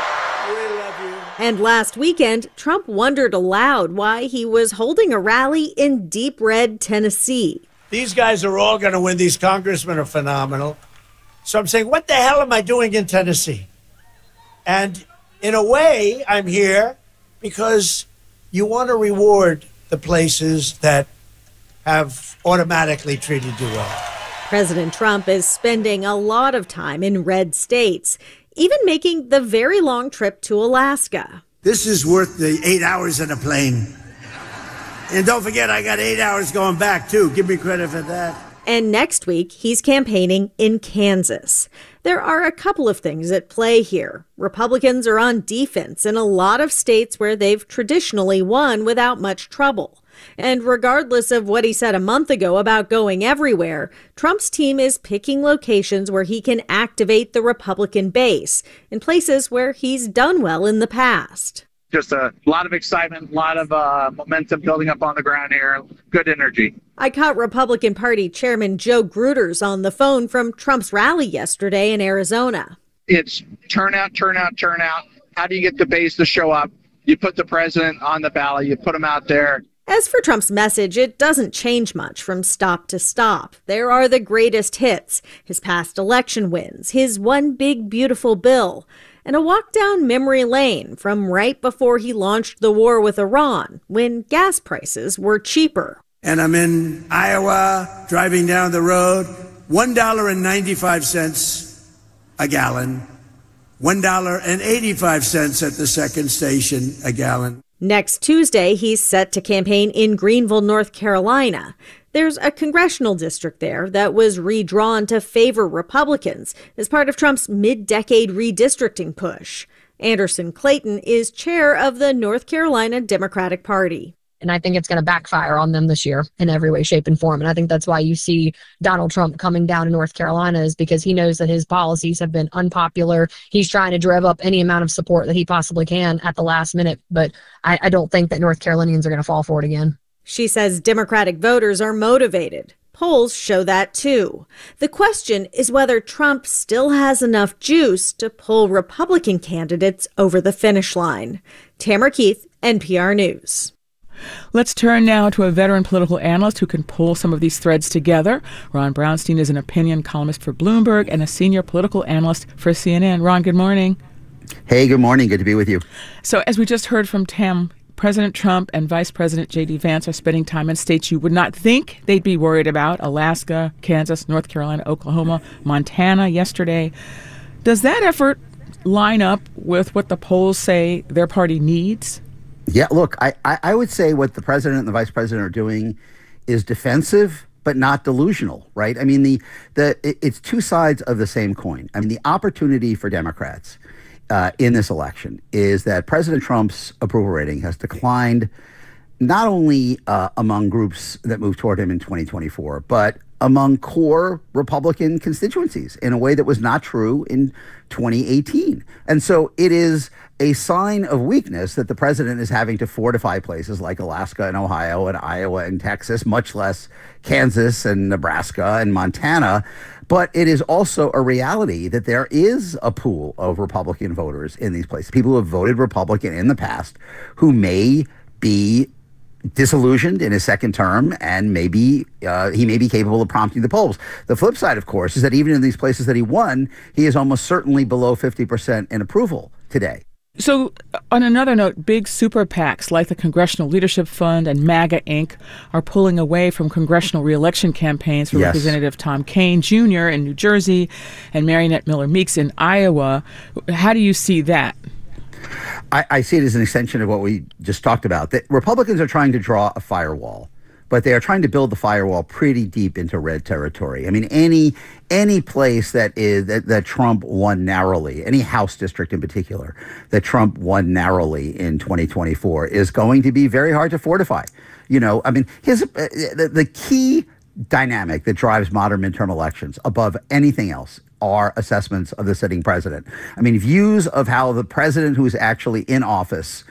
We love you. And last weekend, Trump wondered aloud why he was holding a rally in deep red Tennessee. These guys are all going to win. These congressmen are phenomenal. So I'm saying, what the hell am I doing in Tennessee? And in a way, I'm here because you want to reward the places that have automatically treated you well. President Trump is spending a lot of time in red states, even making the very long trip to Alaska. This is worth the eight hours in a plane. And don't forget, I got eight hours going back, too. Give me credit for that. And next week, he's campaigning in Kansas. There are a couple of things at play here. Republicans are on defense in a lot of states where they've traditionally won without much trouble. And regardless of what he said a month ago about going everywhere, Trump's team is picking locations where he can activate the Republican base in places where he's done well in the past. Just a lot of excitement, a lot of uh, momentum building up on the ground here. Good energy. I caught Republican Party Chairman Joe Gruters on the phone from Trump's rally yesterday in Arizona. It's turnout, turnout, turnout. How do you get the base to show up? You put the president on the ballot. You put him out there. As for Trump's message, it doesn't change much from stop to stop. There are the greatest hits, his past election wins, his one big beautiful bill, and a walk down memory lane from right before he launched the war with Iran, when gas prices were cheaper. And I'm in Iowa, driving down the road, one dollar and ninety-five cents a gallon, one dollar and eighty-five cents at the second station a gallon. Next Tuesday, he's set to campaign in Greenville, North Carolina. There's a congressional district there that was redrawn to favor Republicans as part of Trump's mid-decade redistricting push. Anderson Clayton is chair of the North Carolina Democratic Party. And I think it's going to backfire on them this year in every way, shape, and form. And I think that's why you see Donald Trump coming down to North Carolina, is because he knows that his policies have been unpopular. He's trying to drive up any amount of support that he possibly can at the last minute. But I, I don't think that North Carolinians are going to fall for it again. She says Democratic voters are motivated. Polls show that, too. The question is whether Trump still has enough juice to pull Republican candidates over the finish line. Tamara Keith, N P R News. Let's turn now to a veteran political analyst who can pull some of these threads together. Ron Brownstein is an opinion columnist for Bloomberg and a senior political analyst for C N N. Ron, good morning. Hey, good morning. Good to be with you. So as we just heard from Tam, President Trump and Vice President J D. Vance are spending time in states you would not think they'd be worried about: Alaska, Kansas, North Carolina, Oklahoma, Montana yesterday. Does that effort line up with what the polls say their party needs? Yeah, look, I, I, I would say what the president and the vice president are doing is defensive, but not delusional, right? I mean, the the it, it's two sides of the same coin. I mean, the opportunity for Democrats uh, in this election is that President Trump's approval rating has declined not only uh, among groups that move toward him in twenty twenty-four, but among core Republican constituencies in a way that was not true in twenty eighteen. And so it is a sign of weakness that the president is having to fortify places like Alaska and Ohio and Iowa and Texas, much less Kansas and Nebraska and Montana. But it is also a reality that there is a pool of Republican voters in these places, people who have voted Republican in the past who may be disillusioned in his second term, and maybe uh, he may be capable of prompting the polls. The flip side, of course, is that even in these places that he won, he is almost certainly below fifty percent in approval today. So on another note, big super PACs like the Congressional Leadership Fund and MAGA Incorporated are pulling away from congressional reelection campaigns for yes. Representative Tom Kean Junior in New Jersey and Mariannette Miller Meeks in Iowa. How do you see that? I, I see it as an extension of what we just talked about. That Republicans are trying to draw a firewall, but they are trying to build the firewall pretty deep into red territory. I mean, any any place that is that, that Trump won narrowly, any House district in particular that Trump won narrowly in twenty twenty-four is going to be very hard to fortify. You know, I mean, his uh, the, the key dynamic that drives modern midterm elections above anything else are assessments of the sitting president. I mean, views of how the president who is actually in office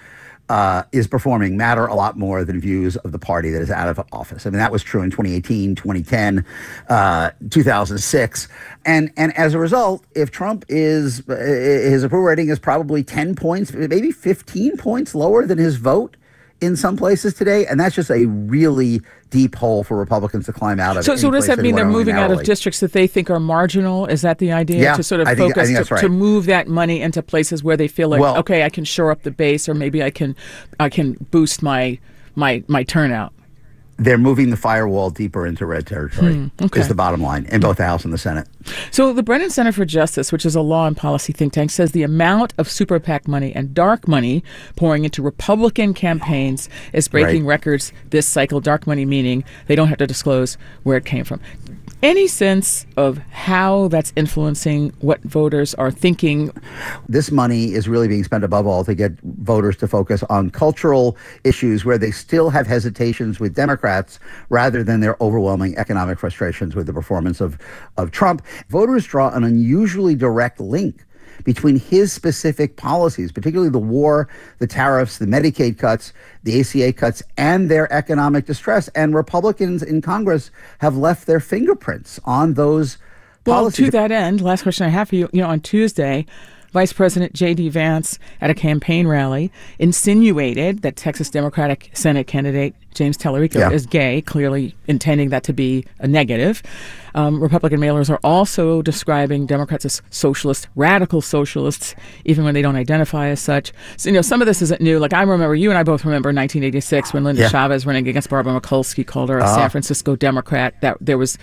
uh, is performing matter a lot more than views of the party that is out of office. I mean, that was true in twenty eighteen, twenty ten, uh, two thousand six. And and as a result, if Trump is, uh, his approval rating is probably ten points, maybe fifteen points lower than his vote in some places today, and that's just a really deep hole for Republicans to climb out of. So, so does that mean they're moving out of districts that they think are marginal? Is that the idea? Yeah, to sort of I think, focus I think that's to, right. to move that money into places where they feel like, Well, okay, I can shore up the base, or maybe I can, I can boost my my my turnout. They're moving the firewall deeper into red territory, Hmm, okay. is the bottom line, in both the House and the Senate. So the Brennan Center for Justice, which is a law and policy think tank, says the amount of super PAC money and dark money pouring into Republican campaigns is breaking Right. records this cycle. Dark money meaning they don't have to disclose where it came from. Any sense of how that's influencing what voters are thinking? This money is really being spent above all to get voters to focus on cultural issues where they still have hesitations with Democrats rather than their overwhelming economic frustrations with the performance of, of Trump. Voters draw an unusually direct link between his specific policies, particularly the war, the tariffs, the Medicaid cuts, the A C A cuts, and their economic distress. And Republicans in Congress have left their fingerprints on those Well, policies. to that end, last question I have for you, you know, on Tuesday, Vice President J D. Vance at a campaign rally insinuated that Texas Democratic Senate candidate James Tallarico Yeah. is gay, clearly intending that to be a negative. Um, Republican mailers are also describing Democrats as socialist, radical socialists, even when they don't identify as such. So, you know, some of this isn't new. Like, I remember, you and I both remember nineteen eighty-six when Linda Yeah. Chavez running against Barbara Mikulski called her a Uh-huh. San Francisco Democrat. That there was...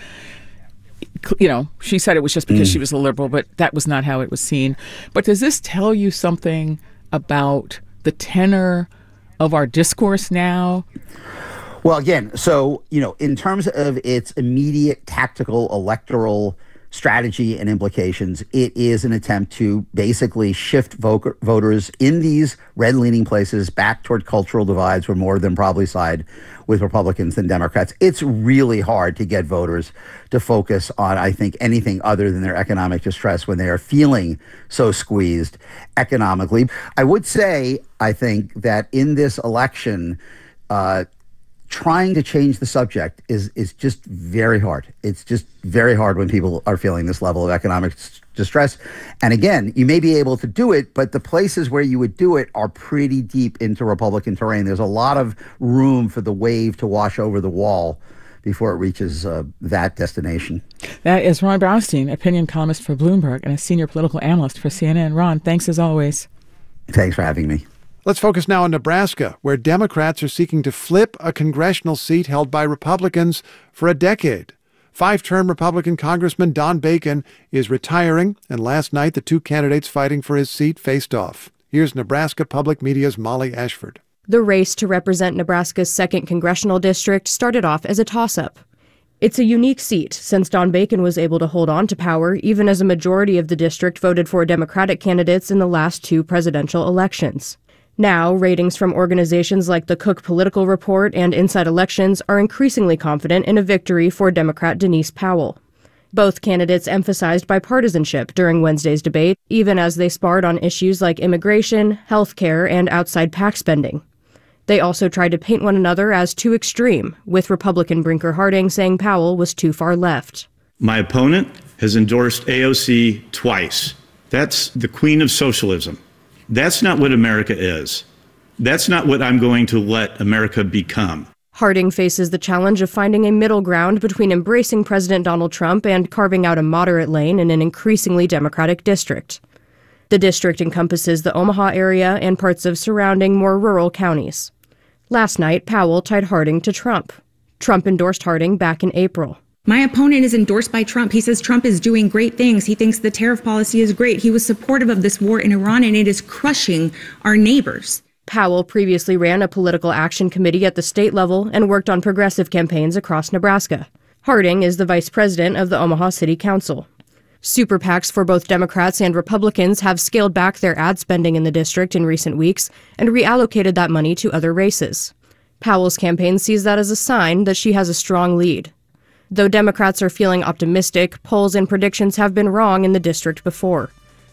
You know, she said it was just because Mm. she was a liberal, but that was not how it was seen. But does this tell you something about the tenor of our discourse now? Well, again, so, you know, in terms of its immediate tactical electoral strategy and implications, it is an attempt to basically shift vo- voters in these red-leaning places back toward cultural divides where more of them probably side with Republicans than Democrats. It's really hard to get voters to focus on, I think, anything other than their economic distress when they are feeling so squeezed economically. I would say, I think, that in this election, uh, trying to change the subject is is just very hard. It's just very hard when people are feeling this level of economic s- distress. And again, you may be able to do it, but the places where you would do it are pretty deep into Republican terrain. There's a lot of room for the wave to wash over the wall before it reaches uh, that destination. That is Ron Brownstein, opinion columnist for Bloomberg and a senior political analyst for C N N. Ron, thanks as always. Thanks for having me. Let's focus now on Nebraska, where Democrats are seeking to flip a congressional seat held by Republicans for a decade. Five-term Republican Congressman Don Bacon is retiring, and last night the two candidates fighting for his seat faced off. Here's Nebraska Public Media's Molly Ashford. The race to represent Nebraska's second congressional district started off as a toss-up. It's a unique seat, since Don Bacon was able to hold on to power even as a majority of the district voted for Democratic candidates in the last two presidential elections. Now, ratings from organizations like the Cook Political Report and Inside Elections are increasingly confident in a victory for Democrat Denise Powell. Both candidates emphasized bipartisanship during Wednesday's debate, even as they sparred on issues like immigration, health care, and outside PAC spending. They also tried to paint one another as too extreme, with Republican Brinker Harding saying Powell was too far left. My opponent has endorsed A O C twice. That's the queen of socialism. That's not what America is. That's not what I'm going to let America become. Harding faces the challenge of finding a middle ground between embracing President Donald Trump and carving out a moderate lane in an increasingly Democratic district. The district encompasses the Omaha area and parts of surrounding more rural counties. Last night, Powell tied Harding to Trump. Trump endorsed Harding back in April. My opponent is endorsed by Trump. He says Trump is doing great things. He thinks the tariff policy is great. He was supportive of this war in Iran, and it is crushing our neighbors. Powell previously ran a political action committee at the state level and worked on progressive campaigns across Nebraska. Harding is the vice president of the Omaha City Council. Super PACs for both Democrats and Republicans have scaled back their ad spending in the district in recent weeks and reallocated that money to other races. Powell's campaign sees that as a sign that she has a strong lead. Though Democrats are feeling optimistic, polls and predictions have been wrong in the district before.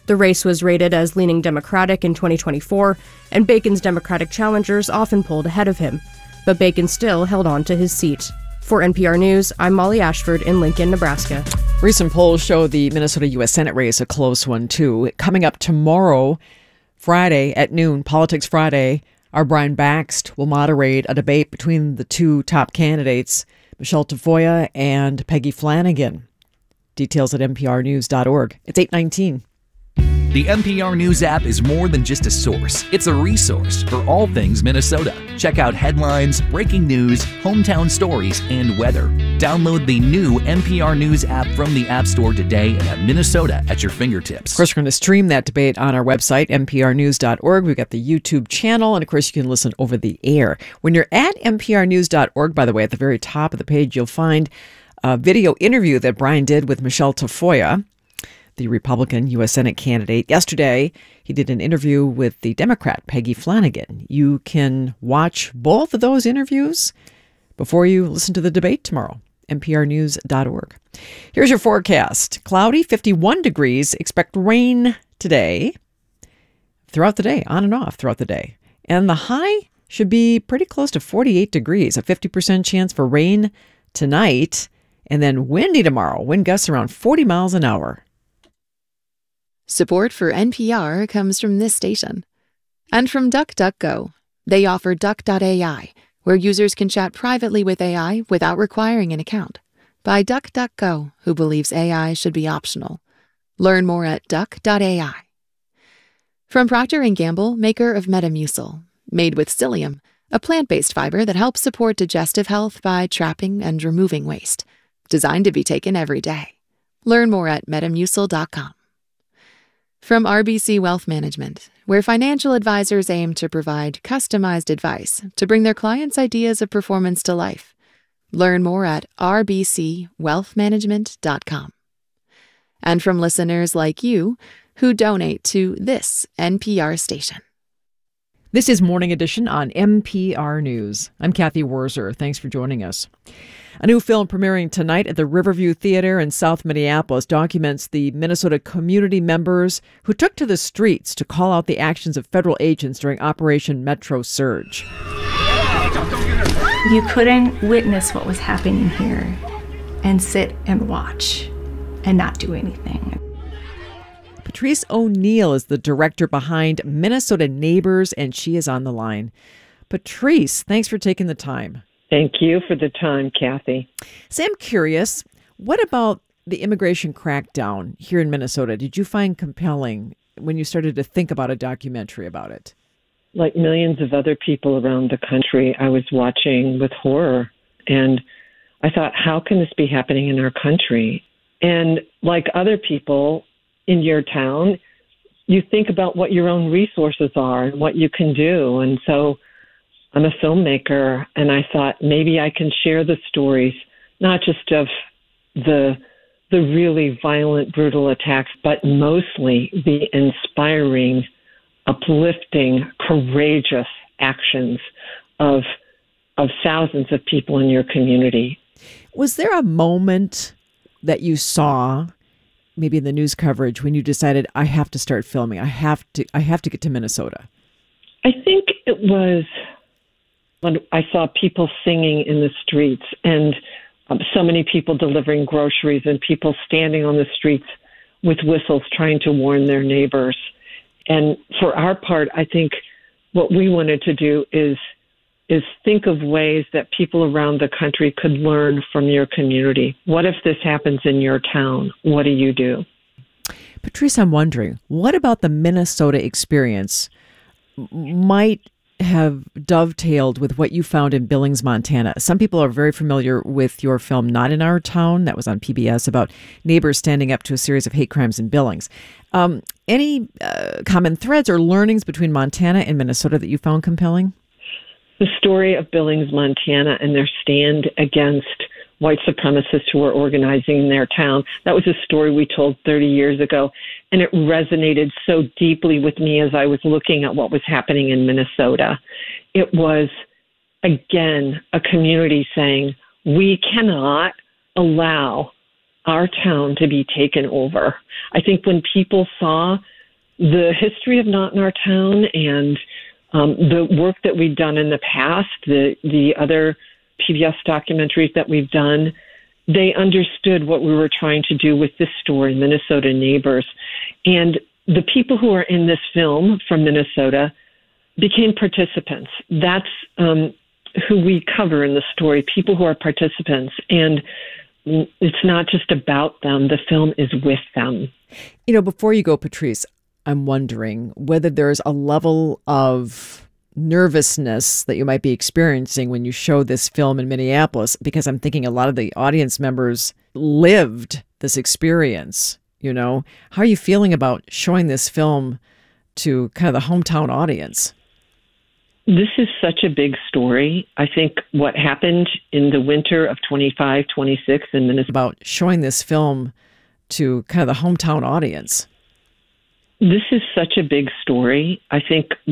The race was rated as leaning Democratic in twenty twenty-four, and Bacon's Democratic challengers often pulled ahead of him. But Bacon still held on to his seat. For N P R News, I'm Molly Ashford in Lincoln, Nebraska. Recent polls show the Minnesota U S Senate race a close one, too. Coming up tomorrow, Friday at noon, Politics Friday, our Brian Bakst will moderate a debate between the two top candidates, Michelle Tafoya and Peggy Flanagan. Details at N P R news dot org. It's eight nineteen. The N P R News app is more than just a source. It's a resource for all things Minnesota. Check out headlines, breaking news, hometown stories, and weather. Download the new N P R News app from the App Store today and have Minnesota at your fingertips. Of course, we're going to stream that debate on our website, N P R news dot org. We've got the YouTube channel, and of course, you can listen over the air. When you're at N P R news dot org, by the way, at the very top of the page, you'll find a video interview that Brian did with Michelle Tafoya, the Republican U S Senate candidate. Yesterday, he did an interview with the Democrat, Peggy Flanagan. You can watch both of those interviews before you listen to the debate tomorrow, N P R news dot org. Here's your forecast. Cloudy, fifty-one degrees. Expect rain today, throughout the day, on and off throughout the day. And the high should be pretty close to forty-eight degrees, a fifty percent chance for rain tonight, and then windy tomorrow. Wind gusts around forty miles an hour. Support for N P R comes from this station and from DuckDuckGo. They offer Duck dot A I, where users can chat privately with A I without requiring an account. By DuckDuckGo, who believes A I should be optional. Learn more at Duck dot A I. From Procter and Gamble, maker of Metamucil, made with psyllium, a plant-based fiber that helps support digestive health by trapping and removing waste. Designed to be taken every day. Learn more at metamucil dot com. From R B C Wealth Management, where financial advisors aim to provide customized advice to bring their clients' ideas of performance to life. Learn more at r b c wealth management dot com. And from listeners like you who donate to this N P R station. This is Morning Edition on N P R News. I'm Kathy Wurzer. Thanks for joining us. A new film premiering tonight at the Riverview Theater in South Minneapolis documents the Minnesota community members who took to the streets to call out the actions of federal agents during Operation Metro Surge. You couldn't witness what was happening here and sit and watch and not do anything. Patrice O'Neill is the director behind Minnesota Neighbors, and she is on the line. Patrice, thanks for taking the time. Thank you for the time, Kathy. So I'm curious, what about the immigration crackdown here in Minnesota did you find compelling when you started to think about a documentary about it? Like millions of other people around the country, I was watching with horror. And I thought, how can this be happening in our country? And like other people in your town, you think about what your own resources are and what you can do. And so I'm a filmmaker, and I thought maybe I can share the stories, not just of the the really violent, brutal attacks, but mostly the inspiring, uplifting, courageous actions of of thousands of people in your community. Was there a moment that you saw, maybe in the news coverage, when you decided, I have to start filming, I have to I have to get to Minnesota? I think it was when I saw people singing in the streets, and um, so many people delivering groceries, and people standing on the streets with whistles trying to warn their neighbors. And for our part, I think what we wanted to do is is think of ways that people around the country could learn from your community. What if this happens in your town? What do you do? Patrice, I'm wondering, what about the Minnesota experience might have dovetailed with what you found in Billings, Montana? Some people are very familiar with your film Not in Our Town, that was on P B S, about neighbors standing up to a series of hate crimes in Billings. Um, any uh, common threads or learnings between Montana and Minnesota that you found compelling? The story of Billings, Montana, and their stand against white supremacists who were organizing in their town. That was a story we told thirty years ago, and it resonated so deeply with me as I was looking at what was happening in Minnesota. It was, again, a community saying, we cannot allow our town to be taken over. I think when people saw the history of Not in Our Town and um, the work that we've done in the past, the, the other P B S documentaries that we've done, they understood what we were trying to do with this story, Minnesota Neighbors. And the people who are in this film from Minnesota became participants. That's um, who we cover in the story, people who are participants. And it's not just about them. The film is with them. You know, before you go, Patrice, I'm wondering whether there's a level of nervousness that you might be experiencing when you show this film in Minneapolis, because I'm thinking a lot of the audience members lived this experience. You know, how are you feeling about showing this film to kind of the hometown audience? This is such a big story. I think what happened in the winter of twenty-five, twenty-six in Minnesota. About showing this film to kind of the hometown audience. This is such a big story. I think